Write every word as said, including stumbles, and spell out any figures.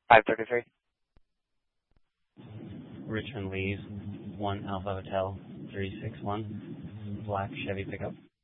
five thirty-three. Richmond Lee's, one Alpha Hotel, three six one, black Chevy pickup.